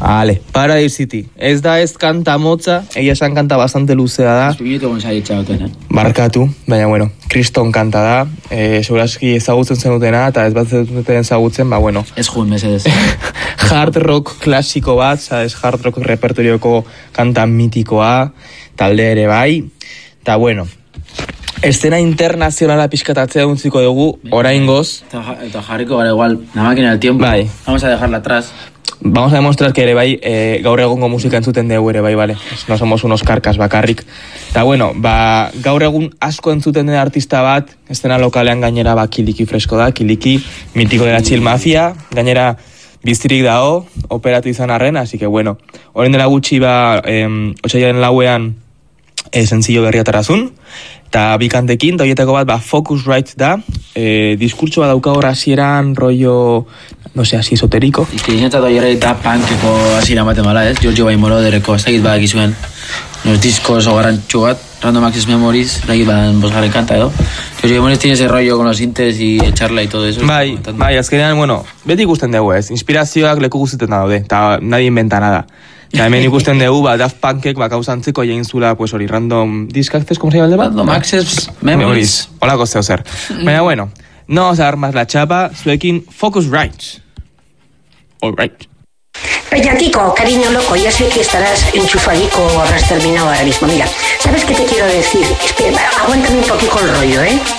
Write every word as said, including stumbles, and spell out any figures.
Ale, Paradise City. Ez da ez kanta motza, egia esan kanta bastante luzea da. Zubinetu gonzai txagoten, eh? Barkatu, baina bueno, kriston kanta da. E, Seguraski ezagutzen zenutena, eta ez bat zenuten ezagutzen, ba bueno. Ez jun, mesedez. Hard rock klasiko bat, sabes, hard rock repertorioko kanta mitikoa, talde ere bai. Eta bueno, estena internazionala pixkatatzea untziko dugu, oraingoz. Eta jarriko gara igual, la máquina del tiempo. Bai. Vamos a dejarla atrás. Vamos a demostrar que ere bai, e, gaur egungo musika entzuten dugu ere bai, vale? No somos unos karkas bakarrik. Eta bueno, ba, gaur egun asko entzuten den artista bat, estena lokalean gainera ba, Kiliki fresko da, Kiliki, mitiko dela Chill Mafia, gainera biztirik dao, operatu izan arren, así que bueno, orain dela gutxi ba, em, otsailaren lauean e, sencillo berria tarazun, eta bikantekin, eta horietako bat, ba, Focusrite da, e, diskurtsoa dauka hor hasieran rollo, no sé, así esoteriko. Izki dinetzatu aierre da punkeko hasiera ematen bala, ez? Giorgio Baimorodereko, ez dakit badak izuen, nos discos o garantxu bat, Random Access Memories, dakit badan bosgarren kanta edo. Giorgio Baimorodes tiene ese rollo con los sintes y echarla y todo eso. Bai, bai, azkenean, bueno, beti ikusten dugu, ez? Inspirazioak leku guztetan daude, eta nadie inventa nada. Eta hemen ikusten dugu, ba, Daft Punkek, ba, kauzantzeko egin zula, pues hori, Random Disk Access, ¿cómo se llama el deba? Random Access Memories. Holako zeo zer. Baina, bueno, no vamos a dar más la chapa, zuekin Focusrite. All right. Peñatico, cariño loco, ya sé que estarás enchufadico o habrás terminado ahora mismo. Mira, ¿sabes qué te quiero decir? Espera, aguántame un poquito el rollo, ¿eh?